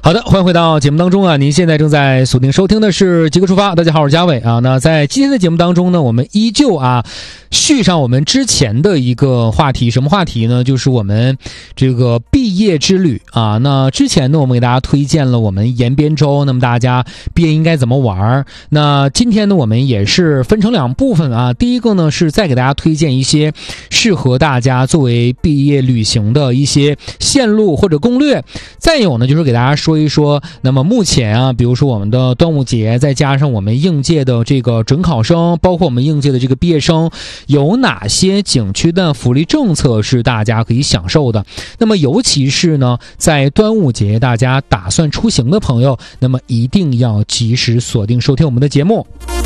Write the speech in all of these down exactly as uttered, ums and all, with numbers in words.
好的，欢迎回到节目当中啊！您现在正在锁定收听的是极客出发。大家好，我是嘉伟啊。那在今天的节目当中呢，我们依旧啊续上我们之前的一个话题，什么话题呢？就是我们这个毕业之旅啊。那之前呢，我们给大家推荐了我们延边州，那么大家毕业应该怎么玩？那今天呢，我们也是分成两部分啊。第一个呢，是再给大家推荐一些适合大家作为毕业旅行的一些线路或者攻略。再有呢，就是给大家说一说，那么目前啊，比如说我们的端午节，再加上我们应届的这个准考生，包括我们应届的这个毕业生，有哪些景区的福利政策是大家可以享受的？那么尤其是呢，在端午节大家打算出行的朋友，那么一定要及时锁定收听我们的节目。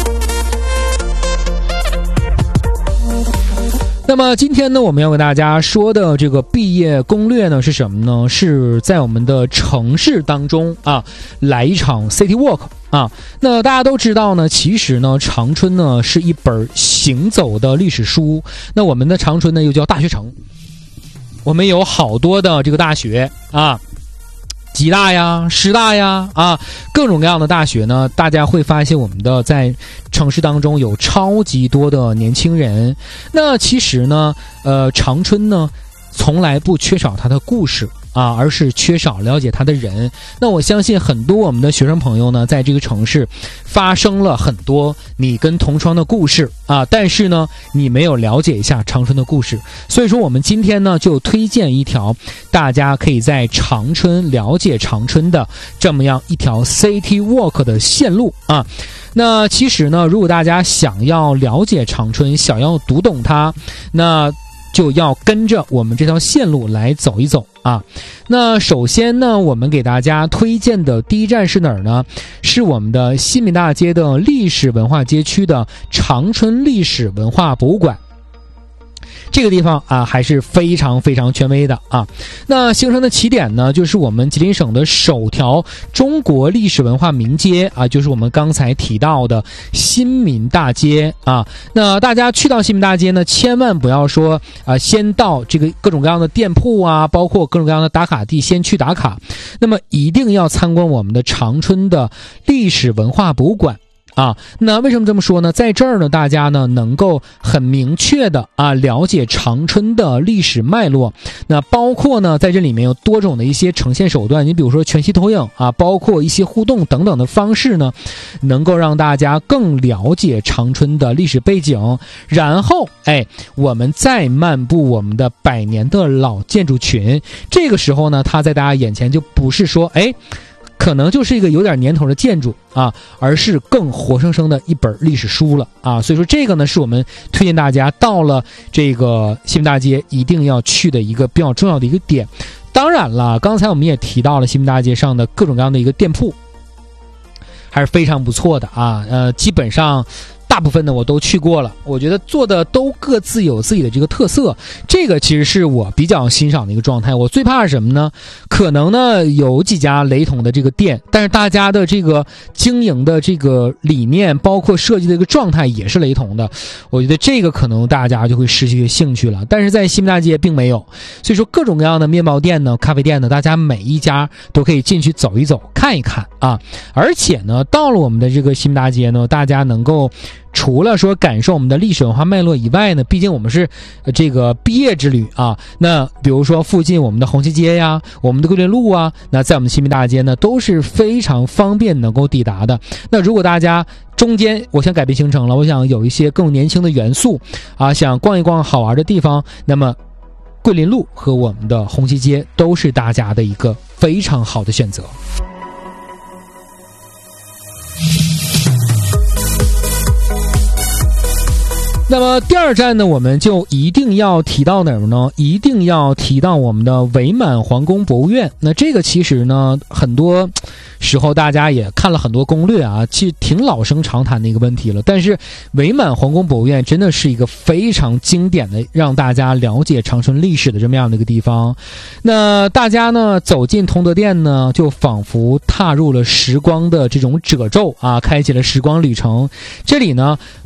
那么今天呢，我们要给大家说的这个毕业攻略呢是什么呢？是在我们的城市当中啊，来一场 City Walk 啊。那大家都知道呢，其实呢，长春呢是一本行走的历史书。那我们的长春呢又叫大学城，我们有好多的这个大学啊。吉大呀，师大呀，啊，各种各样的大学呢，大家会发现我们的在城市当中有超级多的年轻人。那其实呢，呃，长春呢，从来不缺少它的故事啊，而是缺少了解他的人。那我相信很多我们的学生朋友呢，在这个城市发生了很多你跟同窗的故事啊，但是呢，你没有了解一下长春的故事。所以说，我们今天呢，就推荐一条大家可以在长春了解长春的这么样一条 City Walk 的线路啊。那其实呢，如果大家想要了解长春，想要读懂它，那就要跟着我们这条线路来走一走啊。那首先呢，我们给大家推荐的第一站是哪儿呢？是我们的新民大街的历史文化街区的长春历史文化博物馆。这个地方啊还是非常非常权威的啊。那行程的起点呢，就是我们吉林省的首条中国历史文化名街啊，就是我们刚才提到的新民大街啊。那大家去到新民大街呢，千万不要说啊，先到这个各种各样的店铺啊，包括各种各样的打卡地先去打卡，那么一定要参观我们的长春的历史文化博物馆。啊，那为什么这么说呢？在这儿呢，大家呢能够很明确的啊了解长春的历史脉络。那包括呢，在这里面有多种的一些呈现手段，你比如说全息投影啊，包括一些互动等等的方式呢，能够让大家更了解长春的历史背景。然后，哎，我们再漫步我们的百年的老建筑群，这个时候呢，它在大家眼前就不是说，哎。可能就是一个有点年头的建筑啊，而是更活生生的一本历史书了啊。所以说这个呢，是我们推荐大家到了这个新民大街一定要去的一个比较重要的一个点。当然了，刚才我们也提到了新民大街上的各种各样的一个店铺，还是非常不错的啊。呃，基本上。大部分呢我都去过了，我觉得做的都各自有自己的这个特色，这个其实是我比较欣赏的一个状态。我最怕是什么呢？可能呢有几家雷同的这个店，但是大家的这个经营的这个理念，包括设计的一个状态也是雷同的，我觉得这个可能大家就会失去兴趣了。但是在新民大街并没有，所以说各种各样的面包店呢、咖啡店呢，大家每一家都可以进去走一走、看一看啊。而且呢，到了我们的这个新民大街呢，大家能够除了说感受我们的历史文化脉络以外呢，毕竟我们是这个毕业之旅啊。那比如说附近我们的红旗街呀，我们的桂林路啊，那在我们新民大街呢都是非常方便能够抵达的。那如果大家中间我想改变行程了，我想有一些更年轻的元素啊，想逛一逛好玩的地方，那么桂林路和我们的红旗街都是大家的一个非常好的选择。那么第二站呢，我们就一定要提到哪儿呢？一定要提到我们的伪满皇宫博物院。那这个其实呢，很多时候大家也看了很多攻略啊，其实挺老生常谈的一个问题了。但是伪满皇宫博物院真的是一个非常经典的让大家了解长春历史的这么样的一个地方。那大家呢走进同德殿呢，就仿佛踏入了时光的这种褶皱啊，开启了时光旅程。这里呢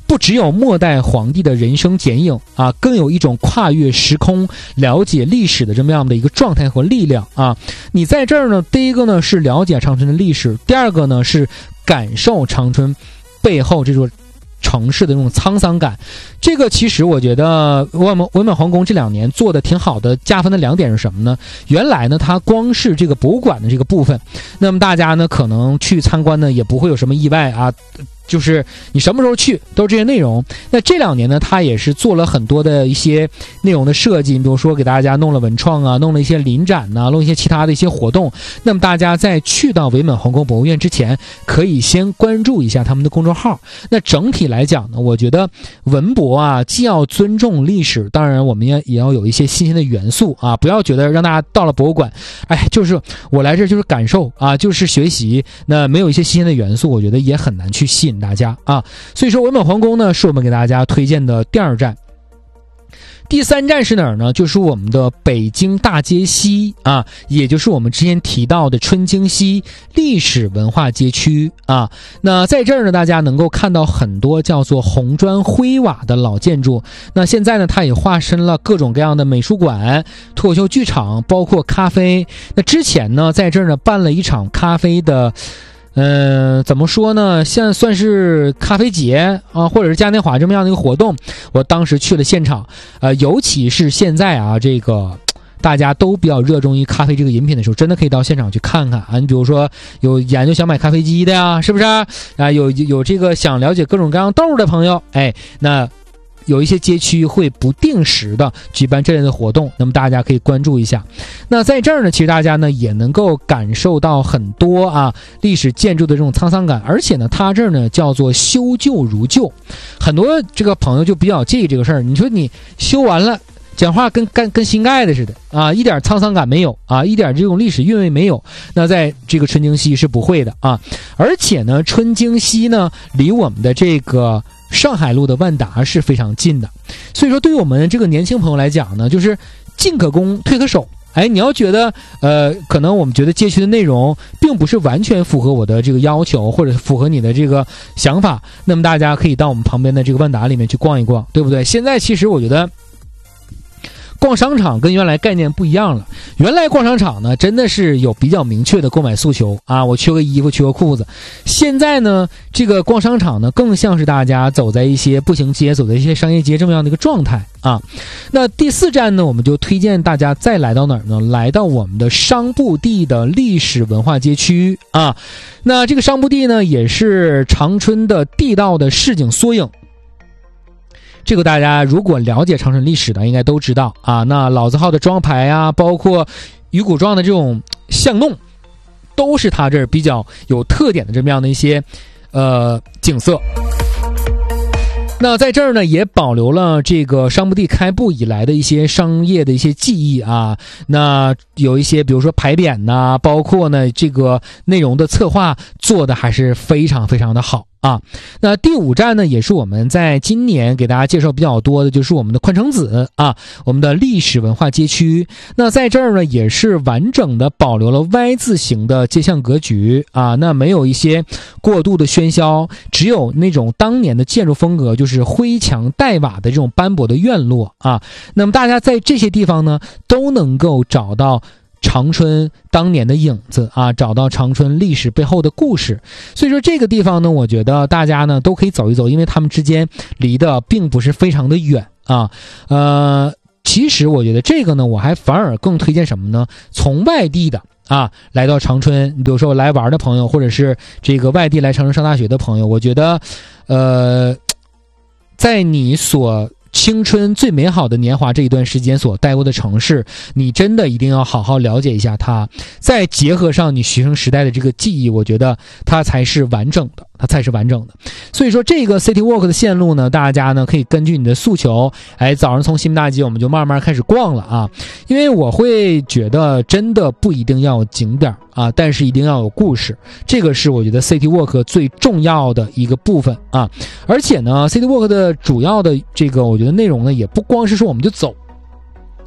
不只有末代皇帝的人生剪影啊，更有一种跨越时空、了解历史的这么样的一个状态和力量啊。你在这儿呢，第一个呢是了解长春的历史，第二个呢是感受长春背后这种城市的这种沧桑感。这个其实我觉得我们文满皇宫这两年做的挺好的，加分的两点是什么呢？原来呢它光是这个博物馆的这个部分，那么大家呢可能去参观呢也不会有什么意外啊，就是你什么时候去都是这些内容。那这两年呢它也是做了很多的一些内容的设计，比如说给大家弄了文创啊，弄了一些临展啊，弄一些其他的一些活动。那么大家在去到伪满皇宫博物院之前，可以先关注一下他们的公众号。那整体来讲呢，我觉得文博啊既要尊重历史，当然我们也也要有一些新鲜的元素啊，不要觉得让大家到了博物馆，哎，就是我来这就是感受啊，就是学习，那没有一些新鲜的元素，我觉得也很难去吸引大家啊。所以说文满皇宫呢是我们给大家推荐的第二站。第三站是哪儿呢？就是我们的北京大街西啊，也就是我们之前提到的春京西历史文化街区啊。那在这儿呢，大家能够看到很多叫做红砖灰瓦的老建筑。那现在呢，它也化身了各种各样的美术馆、脱口秀剧场，包括咖啡。那之前呢，在这儿呢办了一场咖啡的。呃，怎么说呢？像算是咖啡节啊，或者是嘉年华这么样的一个活动，我当时去了现场。呃，尤其是现在啊，这个大家都比较热衷于咖啡这个饮品的时候，真的可以到现场去看看啊。你比如说有研究想买咖啡机的呀，是不是啊？有有这个想了解各种各样豆的朋友，哎，那。有一些街区会不定时的举办这类的活动，那么大家可以关注一下。那在这儿呢，其实大家呢也能够感受到很多啊历史建筑的这种沧桑感，而且呢，它这儿呢叫做修旧如旧。很多这个朋友就比较介意这个事儿，你说你修完了，讲话跟跟跟新盖的似的啊，一点沧桑感没有啊，一点这种历史韵味没有。那在这个春京西是不会的啊，而且呢，春京西呢离我们的这个。上海路的万达是非常近的，所以说对于我们这个年轻朋友来讲呢，就是进可攻退可守。哎，你要觉得呃，可能我们觉得街区的内容并不是完全符合我的这个要求，或者符合你的这个想法，那么大家可以到我们旁边的这个万达里面去逛一逛，对不对？现在其实我觉得逛商场跟原来概念不一样了。原来逛商场呢，真的是有比较明确的购买诉求啊，我缺个衣服，缺个裤子。现在呢，这个逛商场呢，更像是大家走在一些步行街、走在一些商业街这么样的一个状态啊。那第四站呢，我们就推荐大家再来到哪儿呢？来到我们的商埠地的历史文化街区啊。那这个商埠地呢，也是长春的地道的市井缩影。这个大家如果了解长春历史的应该都知道啊，那老字号的庄牌啊，包括鱼骨状的这种巷弄，都是它这儿比较有特点的这么样的一些呃景色。那在这儿呢，也保留了这个商埠地开埠以来的一些商业的一些记忆啊。那有一些比如说牌匾呐，包括呢这个内容的策划做的还是非常非常的好啊。那第五站呢，也是我们在今年给大家介绍比较多的，就是我们的宽城子啊，我们的历史文化街区。那在这儿呢，也是完整的保留了 Y 字形的街巷格局啊，那没有一些过度的喧嚣，只有那种当年的建筑风格，就是灰墙带瓦的这种斑驳的院落啊。那么大家在这些地方呢，都能够找到长春当年的影子啊，找到长春历史背后的故事。所以说这个地方呢，我觉得大家呢都可以走一走，因为他们之间离得并不是非常的远啊。呃，其实我觉得这个呢，我还反而更推荐什么呢？从外地的啊来到长春，比如说来玩的朋友，或者是这个外地来长春上大学的朋友，我觉得呃在你所青春最美好的年华这一段时间所待过的城市，你真的一定要好好了解一下它，再结合上你学生时代的这个记忆，我觉得它才是完整的，它才是完整的。所以说这个 City Walk 的线路呢，大家呢可以根据你的诉求，哎，早上从新大街我们就慢慢开始逛了啊。因为我会觉得真的不一定要有景点啊，但是一定要有故事，这个是我觉得 City Walk 最重要的一个部分啊。而且呢 City Walk 的主要的这个我觉得内容呢，也不光是说我们就走，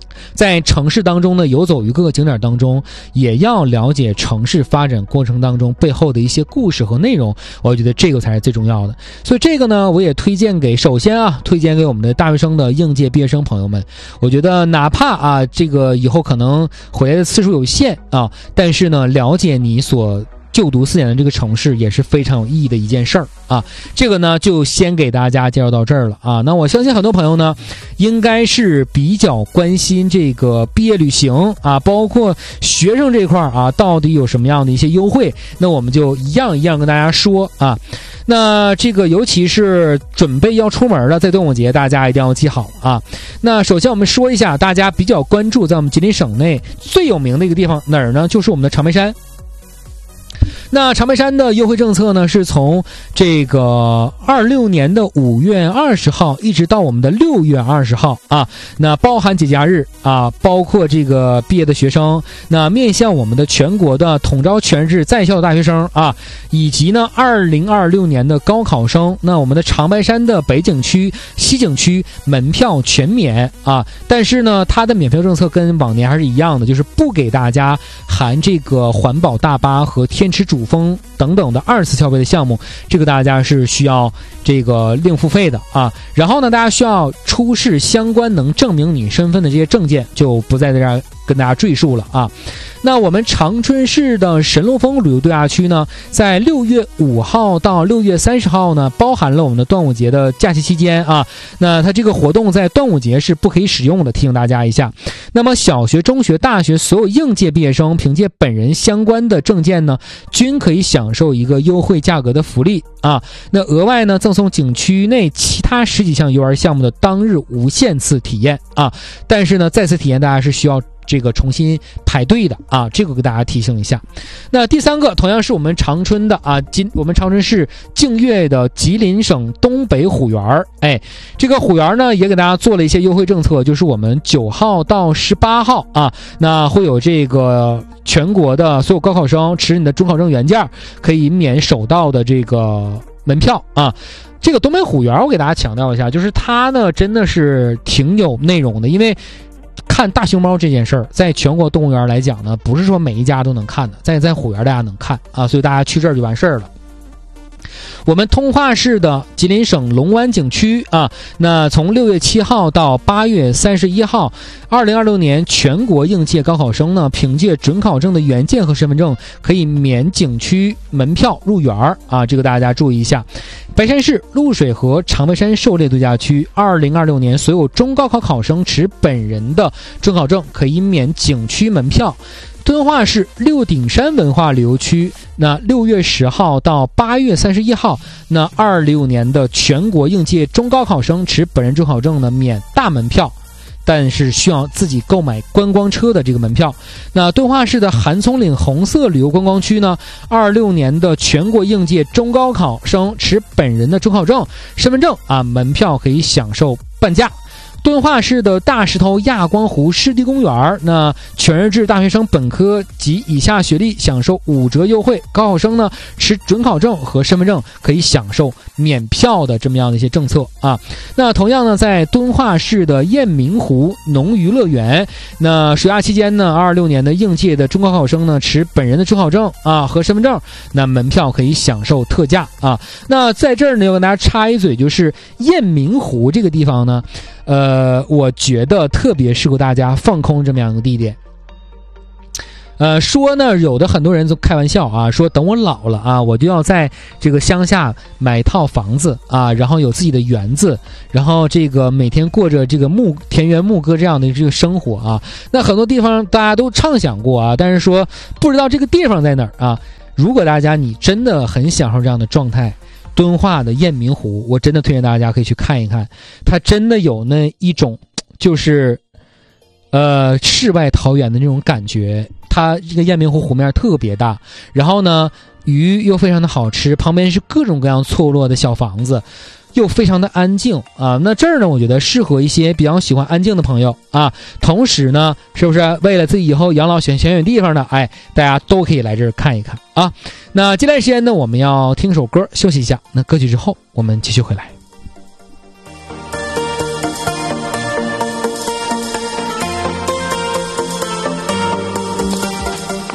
在城市当中呢，游走于各个景点当中，也要了解城市发展过程当中背后的一些故事和内容，我觉得这个才是最重要的。所以这个呢，我也推荐给首先啊，推荐给我们的大学生的应届毕业生朋友们。我觉得哪怕啊，这个以后可能回来的次数有限啊，但是呢，了解你所就读四年的这个城市也是非常有意义的一件事儿啊。这个呢就先给大家介绍到这儿了啊。那我相信很多朋友呢应该是比较关心这个毕业旅行啊，包括学生这块啊到底有什么样的一些优惠，那我们就一样一样跟大家说啊。那这个尤其是准备要出门的，在端午节大家一定要记好啊。那首先我们说一下大家比较关注在我们吉林省内最有名的一个地方哪儿呢？就是我们的长白山。那长白山的优惠政策呢，是从这个二六年的五月二十号一直到我们的六月二十号啊。那包含节假日啊，包括这个毕业的学生，那面向我们的全国的统招全日在校的大学生啊，以及呢二零二六年的高考生，那我们的长白山的北景区、西景区门票全免啊。但是呢，它的免费政策跟往年还是一样的，就是不给大家含这个环保大巴和天池主峰等等的二次消费的项目，这个大家是需要这个另付费的啊。然后呢，大家需要出示相关能证明你身份的这些证件，就不在这儿跟大家赘述了啊。那我们长春市的神龙峰旅游度假区呢，在六月五号到六月三十号呢，包含了我们的端午节的假期期间啊。那它这个活动在端午节是不可以使用的，提醒大家一下。那么小学、中学、大学所有应届毕业生凭借本人相关的证件呢，均可以享受一个优惠价格的福利啊。那额外呢，赠送景区内其他十几项游玩项目的当日无限次体验啊。但是呢，再次体验大家是需要这个重新排队的啊，这个给大家提醒一下。那第三个同样是我们长春的啊，今我们长春市净月的吉林省东北虎园，哎，这个虎园呢也给大家做了一些优惠政策，就是我们九号到十八号啊，那会有这个全国的所有高考生持你的中考证原件可以免首道的这个门票啊。这个东北虎园我给大家强调一下，就是它呢真的是挺有内容的，因为看大熊猫这件事儿，在全国动物园来讲呢，不是说每一家都能看的，在在虎园大家能看啊，所以大家去这儿就完事儿了。我们通化市的吉林省龙湾景区啊，那从六月七号到八月三十一号，二零二六年全国应届高考生呢，凭借准考证的原件和身份证，可以免景区门票入园啊，这个大家注意一下。白山市露水河长白山狩猎度假区，二零二六年所有中高考考生持本人的准考证可以免景区门票。敦化市六顶山文化旅游区，那六月十号到八月三十一号，那二零五年的全国应届中高考生持本人准考证呢免大门票，但是需要自己购买观光车的这个门票。那敦化市的韩葱岭红色旅游观光区呢，二六年的全国应届中高考生持本人的准考证、身份证啊，门票可以享受半价。敦化市的大石头亚光湖湿地公园，那全日制大学生本科及以下学历享受五折优惠，高考生呢持准考证和身份证可以享受免票的这么样的一些政策啊。那同样呢，在敦化市的雁鸣湖农娱乐园，那暑假期间呢，二六年的应届的中高考生呢持本人的准考证啊和身份证，那门票可以享受特价啊。那在这儿呢，要跟大家插一嘴，就是雁鸣湖这个地方呢，呃，我觉得特别适合大家放空这么样一个地点。呃，说呢，有的很多人都开玩笑啊，说等我老了啊，我就要在这个乡下买一套房子啊，然后有自己的园子，然后这个每天过着这个牧田园牧歌这样的这个生活啊。那很多地方大家都畅想过啊，但是说不知道这个地方在哪儿啊。如果大家你真的很享受这样的状态，敦化的雁鸣湖，我真的推荐大家可以去看一看，它真的有那一种就是呃世外桃源的那种感觉。它这个雁鸣湖湖面特别大，然后呢鱼又非常的好吃，旁边是各种各样错落的小房子，又非常的安静啊。那这儿呢，我觉得适合一些比较喜欢安静的朋友啊。同时呢，是不是为了自己以后养老选选选地方呢？哎，大家都可以来这儿看一看啊。那接下来时间呢，我们要听首歌休息一下。那歌曲之后，我们继续回来。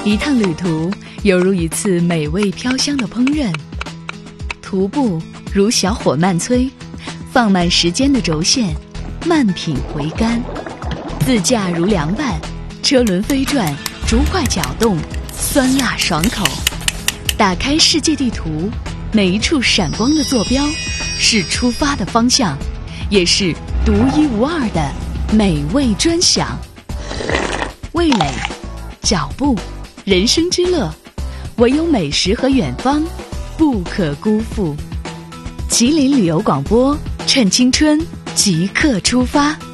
一趟旅途犹如一次美味飘香的烹饪，徒步如小火慢催，放慢时间的轴线，慢品回甘；自驾如凉拌，车轮飞转，竹筷搅动，酸辣爽口。打开世界地图，每一处闪光的坐标是出发的方向，也是独一无二的美味专享。味蕾、脚步、人生之乐，唯有美食和远方不可辜负。吉林旅游广播，趁青春即刻出发。